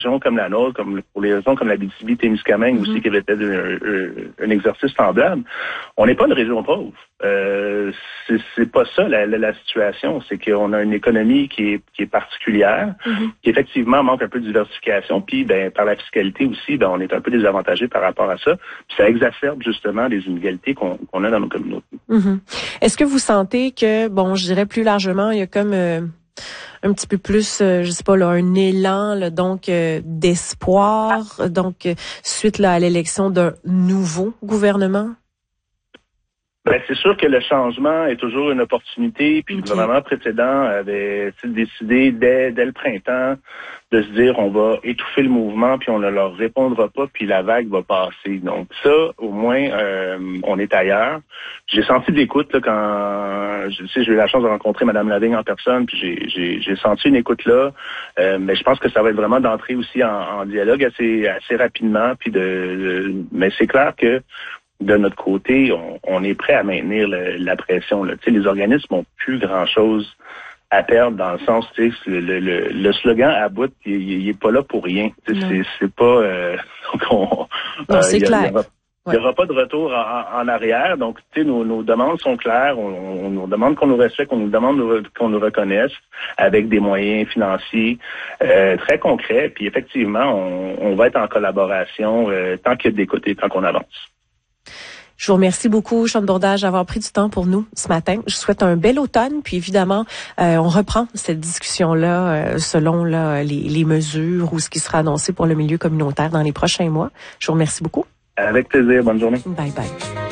régions comme la nôtre, comme pour les régions comme la Abitibi-Témiscamingue aussi, qui avait fait un exercice semblable, on n'est pas une région pauvre. C'est pas ça la situation. C'est qu'on a une économie qui est particulière, qui effectivement manque un peu de diversification. Puis, par la fiscalité aussi, on est un peu désavantagé par rapport à ça. Puis ça exacerbe justement les inégalités qu'on a dans nos communautés. Est-ce que vous sentez que, je dirais plus largement, il y a comme un petit peu plus, je sais pas, là, un élan, là, donc d'espoir, donc suite là à l'élection d'un nouveau gouvernement? C'est sûr que le changement est toujours une opportunité. Puis le gouvernement précédent avait décidé dès le printemps de se dire on va étouffer le mouvement, puis on ne leur répondra pas, puis la vague va passer. Donc ça, au moins, on est ailleurs. J'ai senti de l'écoute là, quand j'ai eu la chance de rencontrer Mme Lavigne en personne, puis j'ai senti une écoute là. Mais je pense que ça va être vraiment d'entrer aussi en dialogue assez rapidement. Puis mais c'est clair que de notre côté, on est prêt à maintenir la pression. Là. Les organismes n'ont plus grand-chose à perdre dans le sens, le slogan à bout, il est pas là pour rien. C'est pas... c'est clair. Il n'y aura pas de retour en arrière. Donc, nos demandes sont claires. On nous demande qu'on nous respecte, on nous demande qu'on nous reconnaisse avec des moyens financiers très concrets. Puis effectivement, on va être en collaboration tant qu'il y a d'écoute et tant qu'on avance. Je vous remercie beaucoup, Sean Bourdage, d'avoir pris du temps pour nous ce matin. Je vous souhaite un bel automne, puis évidemment, on reprend cette discussion-là selon les mesures ou ce qui sera annoncé pour le milieu communautaire dans les prochains mois. Je vous remercie beaucoup. Avec plaisir. Bonne journée. Bye bye.